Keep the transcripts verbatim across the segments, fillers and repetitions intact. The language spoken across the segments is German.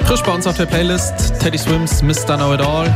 Frisch bei uns auf der Playlist, Teddy Swims, Mister Know It All.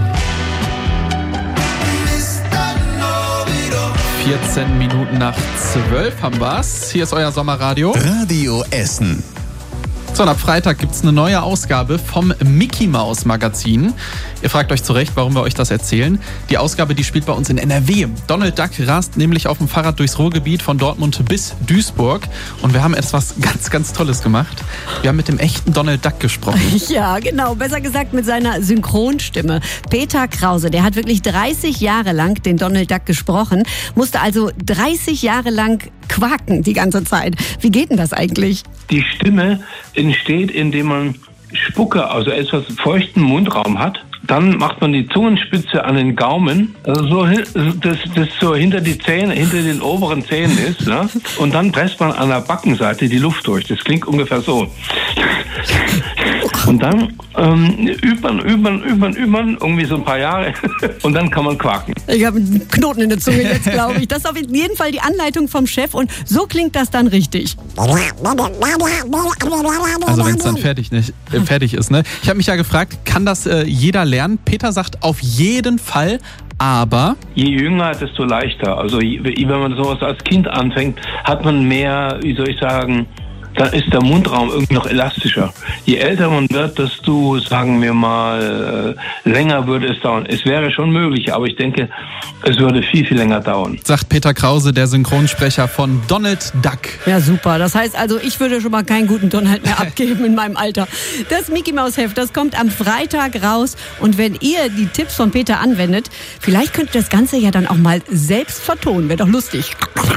vierzehn Minuten nach zwölf haben wir's. Hier ist euer Sommerradio. Radio Essen. So, und ab Freitag gibt's eine neue Ausgabe vom Mickey Maus Magazin. Ihr fragt euch zu Recht, warum wir euch das erzählen. Die Ausgabe, die spielt bei uns in N R W. Donald Duck rast nämlich auf dem Fahrrad durchs Ruhrgebiet von Dortmund bis Duisburg. Und wir haben etwas ganz, ganz Tolles gemacht. Wir haben mit dem echten Donald Duck gesprochen. Ja, genau. Besser gesagt mit seiner Synchronstimme. Peter Krause, der hat wirklich dreißig Jahre lang den Donald Duck gesprochen, musste also dreißig Jahre lang quaken die ganze Zeit. Wie geht denn das eigentlich? Die Stimme entsteht, indem man Spucke, also etwas feuchten Mundraum hat. Dann macht man die Zungenspitze an den Gaumen, also so, dass das so hinter die Zähne, hinter den oberen Zähnen ist, ne? Und dann presst man an der Backenseite die Luft durch. Das klingt ungefähr so. Und dann ähm, übt man, übt man, übt man, übt man, irgendwie so ein paar Jahre und dann kann man quaken. Ich habe einen Knoten in der Zunge jetzt, glaube ich. Das ist auf jeden Fall die Anleitung vom Chef und so klingt das dann richtig. Also wenn es dann fertig, nicht, äh, fertig ist, ne? Ich habe mich ja gefragt, kann das äh, jeder lernen? Peter sagt auf jeden Fall, aber... Je jünger, desto leichter. Also wenn man sowas als Kind anfängt, hat man mehr, wie soll ich sagen, dann ist der Mundraum irgendwie noch elastischer. Je älter man wird, desto, sagen wir mal, länger würde es dauern. Es wäre schon möglich, aber ich denke, es würde viel, viel länger dauern. Sagt Peter Krause, der Synchronsprecher von Donald Duck. Ja, super. Das heißt also, ich würde schon mal keinen guten Donald mehr abgeben in meinem Alter. Das Mickey Maus Heft, das kommt am Freitag raus. Und wenn ihr die Tipps von Peter anwendet, vielleicht könnt ihr das Ganze ja dann auch mal selbst vertonen. Wäre doch lustig.